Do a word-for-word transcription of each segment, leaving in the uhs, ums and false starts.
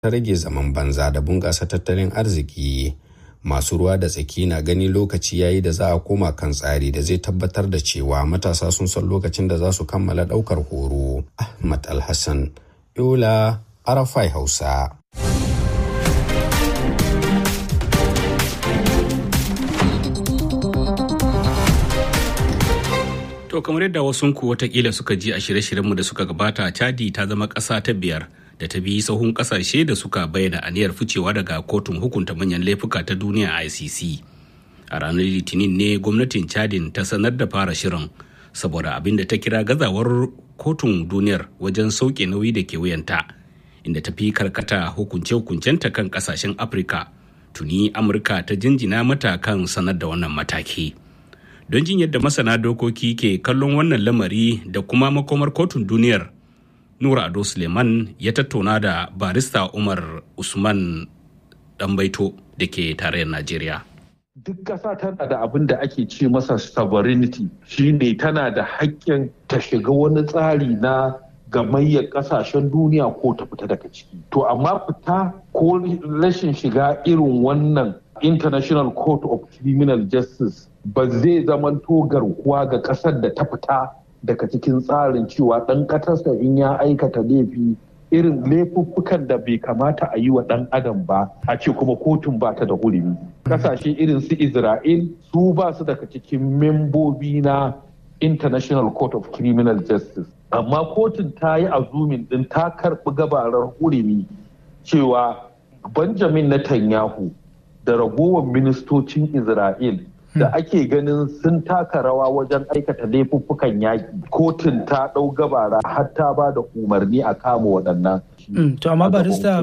ta rage zaman banza da bunƙasa tattalin arziki. Masu ruwa da tsaki na gani lokaci yayi da za a koma kan tsari da zai tabbatar da cewa matasa sun san lokacin da za su kammala ɗaukar horo. Ahmad Alhassan, Yola, Arafai Hausa. To kamar yadda wasunku watakila suka ji a shirye-shiryenmu da suka gabata, Chadi ta zama ƙasa ta biyar da ta bi sahun ƙasashe da suka bayyana aniyar ficewa daga kotun hukunta manyan laifuka ta duniya I C C. A ranar Litinin ne gwamnatin Chadin ta sanar da fara shirin saboda abin da ta kira gazawar kotun duniyar wajen sauke nauyi da ke wuyanta, inda ta fi karkata hukunce-hukuncenta kan ƙasashen Afirka. Tuni Amurka ta jinjina mata kan sanar da wannan mataki. Don jin yadda masana dokoki ke kallon wannan lamari da kuma makomar kotun duniyar, Nura Ado Suleiman ya tattauna da barista Umar Usman Ɗanbaito da ke tarayyar Najeriya. Duk ƙasa tana da abin da ake ce masa sovereignty, shine tana da haƙƙin ta shiga wani tsari na gamayyar ƙasashen duniya ko ta fita daga ciki. To amma fita ko rashin shiga irin wannan International Court of Criminal Justice ba zai zamanto garkuwa ga ƙasar da ta fita daga cikin tsarin cewa ɗan ƙasarsa in ya aikata laifi irin laifuffukan da bai kamata a yi wa ɗan adam ba, a ce kuma kotun ba ta da hurumi. Ƙasashe irin su Isra'il su ba su daga cikin membobi na International Court of Criminal Justice. Amma kotun ta yi azumin ɗin ta karɓi gabarar hurumi cewa Benjamin Netanyahu da ragowar ministocin Isra'il da ake ganin sun taka rawa wajen aikata laifuffukan yaƙi, kotun ta ɗau gabara har ta ba da umarni a kama waɗannan. To amma barista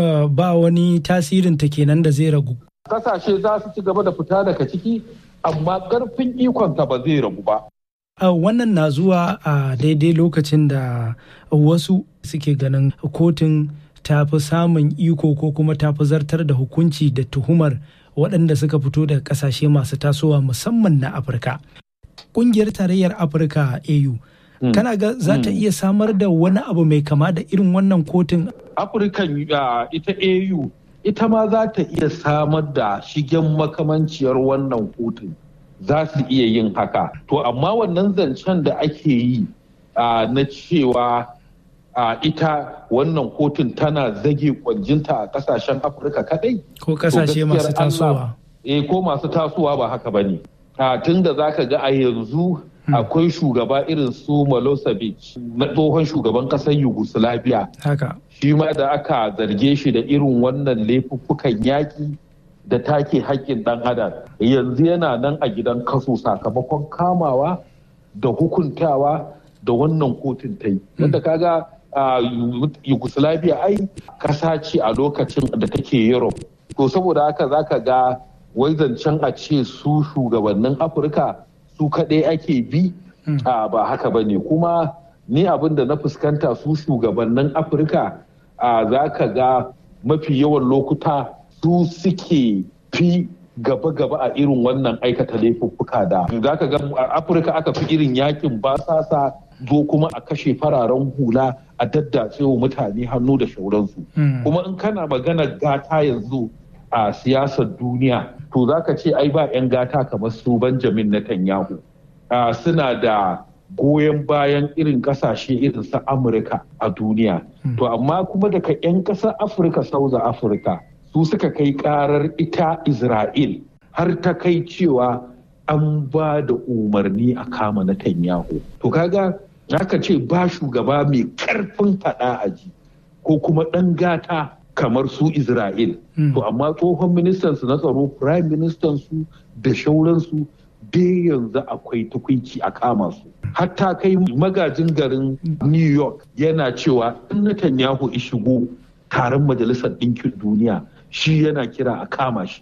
ba wani tasirin ta kenan da zai ragu. Kasashe za su ci gaba da fita daga ciki, amma ƙarfin ikonta ba zai ragu ba. Wannan na zuwa a daidai lokacin da wasu suke ganin kotun ta fi samun iko ko kuma ta fi zartar da hukunci da tuhumar waɗanda suka fito daga ƙasashe masu tasowa musamman na Afirka. Ƙungiyar Tarayyar Afirka A U, mm. kana ga za ta mm. iya samar da wani abu mai kama da irin wannan kotun? Afirkan uh, ita A U ita ma za ta iya samar da shigen makamanciyar wannan kotun. Za su iya yin haka. To amma wannan zancen da ake yi uh, na cewa Uh, ita wannan kotun tana zage kwanjinta a kasashen Afirka kadai? Ko kasashe masu tasowa? Eh, ko masu tasowa ba haka ba ne. Uh, tun da za ka ga a yanzu hmm. akwai shugaba irin su Milosevic na tsohon shugaban ƙasar Yugoslavia. Haka. Shi ma da aka zarge shi da irin wannan laifuffukan yaƙi da take haƙƙin ɗan adam. Yanzu yana nan a gidan kaso sakamakon kamawa da hukuntawa da wannan kotun ta yi. Wanda kaga a uh, Yugoslavia ai kasa ce a lokacin da take Europe. To saboda haka zaka ga wai zancen a ce su shugabannin Afirka su kaɗai ake bi mm. uh, ba haka ba ne. Kuma ni abin da na fuskanta su shugabannin Afirka uh, zaka ga mafi yawan lokuta su suke fi gaba-gaba a irin wannan aikata laifuffuka da. Zaka ga a Afirka aka fi irin yakin basasa zo kuma a kashe fararen hula a daddace wa mutane hannu da shauransu. Mm. Kuma in kana magana gata yanzu a siyasar duniya, to za ka ce ai ba 'yan gata kamar su Benjamin Netanyahu. Uh, suna da goyon bayan irin kasashe irin su Amurka a duniya. Mm. To amma kuma daga 'yan ƙasar Afirka, South Africa, su suka kai karar ita Isra'il har ta kai cewa an ba da umarni a kama Netanyahu. To kaga aka ce ba shugaba mai karfin faɗa a ji ko kuma ɗan gata kamar su Isra'il. Mm. To amma tsohon ministan su na tsaro, prime ministan su da shauransu dai yanzu akwai tukuici a kama su. Hatta kai magajin garin New York yana cewa in Netanyahu ya shigo taron majalisar ɗinkin duniya shi yana kira a kama shi.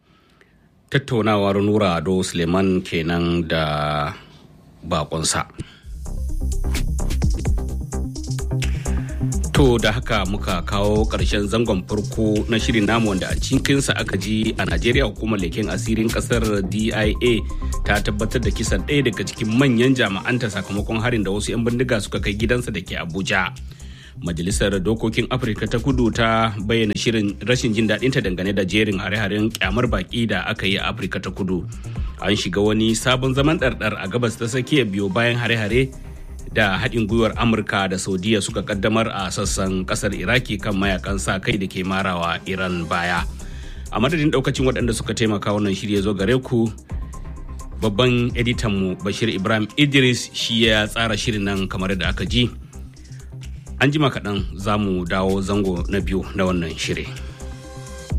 Tattaunawar Nura Ado Suleiman kenan da bakonsa. To da haka muka kawo ƙarshen zangon farko na shirin namu wanda a cikinsa aka ji a Najeriya hukumar leken asirin ƙasar D I A ta tabbatar da kisan ɗaya daga cikin manyan jami'anta sakamakon harin da wasu 'yan bindiga suka kai gidansa da ke Abuja. Majalisar Dokokin Afirka ta Kudu ta bayyana shirin rashin jin daɗinta dangane da jerin hare-haren kyamar baki da aka yi a Afirka ta Kudu. An shiga wani sabon zaman ɗarɗar a gabas ta tsakiya biyo bayan hare-hare da haɗin gwiwar Amurka da Saudiya suka kaddamar a sassan ƙasar Iraki kan mayakan sa kai da ke marawa Iran baya. A madadin ɗaukacin waɗanda suka taimaka wannan shirya zo gare ku, babban editanmu Bashir Ibrahim Idris shi ya tsara shirin nan kamar da aka ji. An jima kaɗan za mu dawo zango na biyu na wannan shiri.